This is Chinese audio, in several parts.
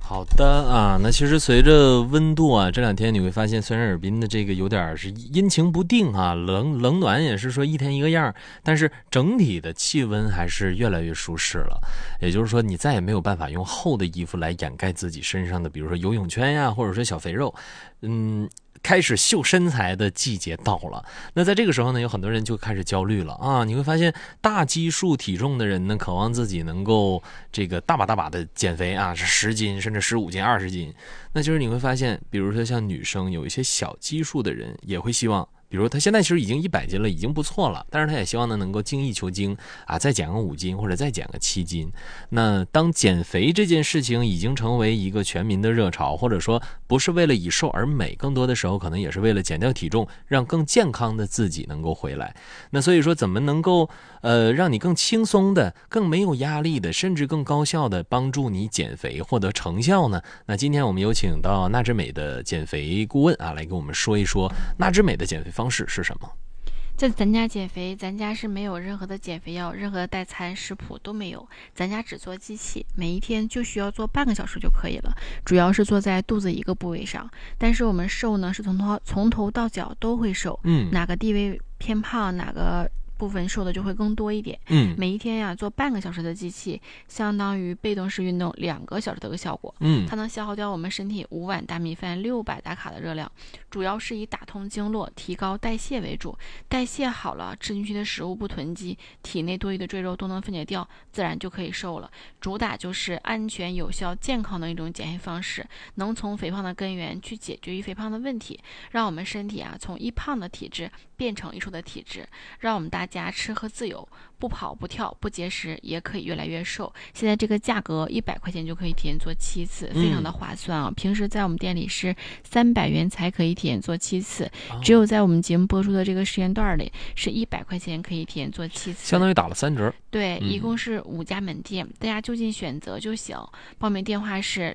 好的啊，那其实随着温度啊，这两天你会发现，虽然尔滨的这个有点是阴晴不定啊，冷暖也是说一天一个样，但是整体的气温还是越来越舒适了。也就是说，你再也没有办法用厚的衣服来掩盖自己身上的，比如说游泳圈呀，或者说小肥肉，开始秀身材的季节到了。那在这个时候呢，有很多人就开始焦虑了啊！你会发现，大基数体重的人呢，渴望自己能够这个大把的减肥啊，是10斤甚至15斤、20斤。那就是你会发现，比如说像女生有一些小基数的人，也会希望。比如他现在其实已经100斤了，已经不错了，但是他也希望呢能够精益求精啊，再减个5斤或者再减个7斤。那当减肥这件事情已经成为一个全民的热潮，或者说不是为了以瘦而美，更多的时候可能也是为了减掉体重，让更健康的自己能够回来。那所以说，怎么能够让你更轻松的、更没有压力的，甚至更高效的帮助你减肥获得成效呢？那今天我们有请到纳之美的减肥顾问啊，来给我们说一说纳之美的减肥方式是什么。 在咱家减肥，咱家是没有任何的减肥药，任何的代餐食谱都没有，咱家只做机器，每一天就需要做半个小时就可以了，主要是做在肚子一个部位上。但是我们瘦呢，是从头到脚都会瘦，哪个地位偏胖，哪个部分瘦的就会更多一点。每一天呀做半个小时的机器，相当于被动式运动2个小时的一个效果。它能消耗掉我们身体5碗大米饭600大卡的热量，主要是以打通经络、提高代谢为主。代谢好了，吃进去的食物不囤积，体内多余的赘肉都能分解掉，自然就可以瘦了。主打就是安全、有效、健康的一种减肥方式，能从肥胖的根源去解决肥胖的问题，让我们身体啊从易胖的体质变成易瘦的体质，让我们大家吃喝自由，不跑不跳不节食也可以越来越瘦。现在这个价格100块钱就可以体验做7次，非常的划算啊！平时在我们店里是300元才可以体验做7次，只有在我们节目播出的这个时间段里是100块钱可以体验做7次， 相当于打了3折。 对，一共是5家门店，大家就近选择就行。报名电话是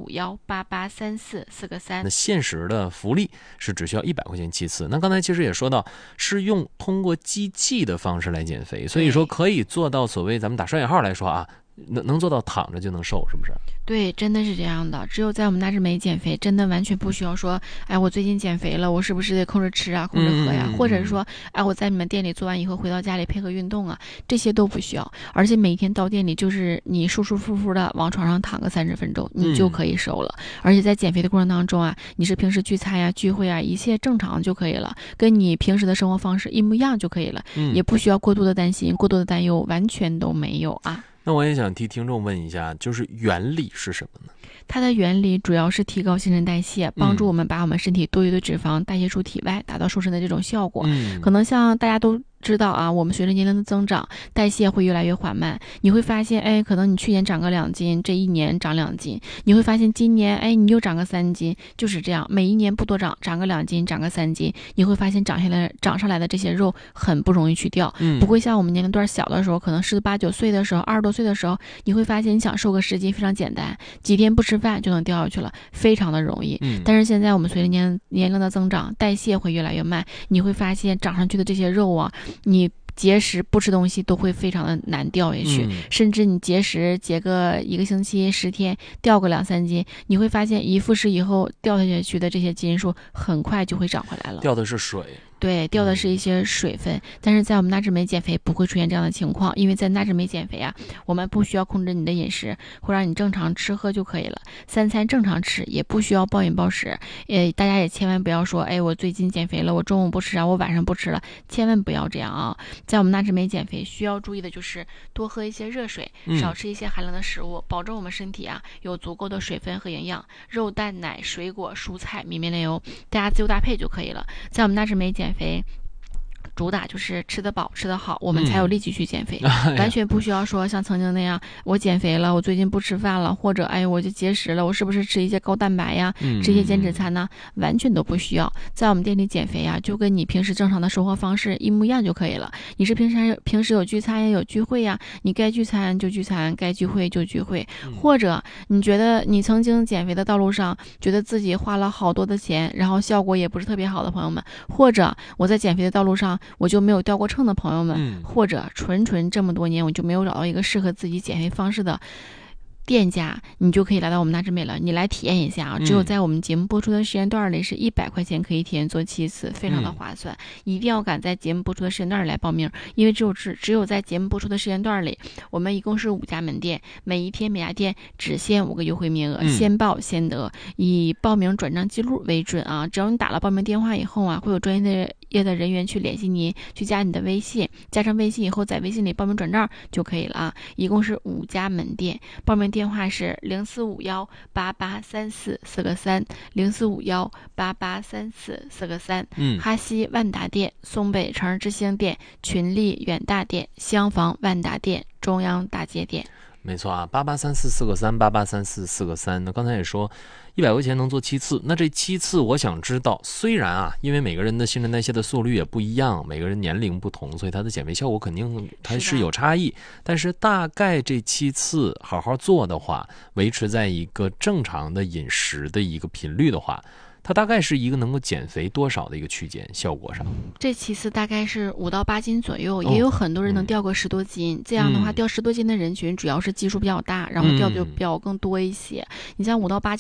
0451883443。 那限时的福利是只需要100块钱7次。那刚才其实也说到，是通过机器的方式来减肥，所以说可以做到所谓咱们打双引号来说啊，能做到躺着就能瘦，是不是？ 对，真的是这样的。只有在我们纳之美减肥，真的完全不需要说，哎，我最近减肥了，我是不是得控制吃啊，控制喝呀？或者是说，哎，我在你们店里做完以后回到家里配合运动啊，这些都不需要。而且每天到店里就是你舒舒服服的往床上躺个30分钟，你就可以瘦了。而且在减肥的过程当中啊，你是平时聚餐呀、聚会啊，一切正常就可以了，跟你平时的生活方式一模一样就可以了，也不需要过度的担心、过度的担忧，完全都没有啊。 那我也想替听众问一下，就是原理是什么呢？ 它的原理主要是提高新陈代谢，帮助我们把我们身体多余的脂肪代谢出体外，达到瘦身的这种效果。可能像大家都知道啊，我们随着年龄的增长，代谢会越来越缓慢。你会发现，哎，可能你去年长个2斤，这一年长2斤，你会发现今年，哎，你又长个3斤，就是这样，每一年不多长，长个2斤，长个3斤，你会发现长上来的这些肉很不容易去掉。不会像我们年龄段小的时候，可能18、19岁的时候，20多岁的时候，你会发现你想瘦个10斤非常简单，几天不吃饭就能掉下去了，非常的容易。但是现在我们随着年龄的增长，代谢会越来越慢，你会发现长上去的这些肉啊，你节食不吃东西都会非常的难掉下去，甚至你节食节个1个星期10天掉个2、3斤，你会发现一复食以后掉下去的这些斤数很快就会长回来了。 掉的是水。 对，掉的是一些水分，但是在我们纳之美减肥不会出现这样的情况，因为在纳之美减肥啊，我们不需要控制你的饮食，会让你正常吃喝就可以了，3餐正常吃，也不需要暴饮暴食。大家也千万不要说，哎，我最近减肥了，我中午不吃啊，我晚上不吃了，千万不要这样啊！在我们纳之美减肥需要注意的就是多喝一些热水，少吃一些寒凉的食物，保证我们身体啊有足够的水分和营养，肉蛋奶水果蔬菜米面类油，大家自由搭配就可以了。在我们纳之美减肥主打就是吃得饱吃得好，我们才有力气去减肥，完全不需要说像曾经那样我减肥了，我最近不吃饭了，或者哎我就节食了，我是不是吃一些高蛋白呀，吃一些减脂餐呢？完全都不需要。在我们店里减肥呀，就跟你平时正常的生活方式一模一样就可以了。你是平时有聚餐呀有聚会呀，你该聚餐就聚餐，该聚会就聚会，或者你觉得你曾经减肥的道路上觉得自己花了好多的钱，然后效果也不是特别好的朋友们，或者我在减肥的道路上我就没有掉过秤的朋友们，或者纯这么多年我就没有找到一个适合自己减肥方式的店家，你就可以来到我们纳智美了，你来体验一下啊！只有在我们节目播出的时间段里是100块钱可以体验做7次，非常的划算。一定要赶在节目播出的时间段里来报名，因为只有在节目播出的时间段里，我们一共是5家门店，每一天每家店只限5个优惠名额，先报先得，以报名转账记录为准啊！只要你打了报名电话以后啊，会有专业的人员去联系您，去加你的微信，加上微信以后在微信里报名转账就可以了啊！一共是5家门店，报名电话是04518834430451883443。哈西万达店、松北城之星店、群力远大店、襄房万达店、中央大街店。 没错啊，883443883443。那刚才也说100块钱能做7次，那这7次我想知道，虽然啊，因为每个人的新陈代谢的速率也不一样，每个人年龄不同，所以它的减肥效果肯定它是有差异，但是大概这7次好好做的话，维持在一个正常的饮食的一个频率的话，它大概是一个能够减肥多少的一个区间，效果上？ 这其次大概是5到8斤左右，也有很多人能掉个10多斤。这样的话，掉10多斤的人群主要是基数比较大，然后掉的就比较更多一些。你像5到8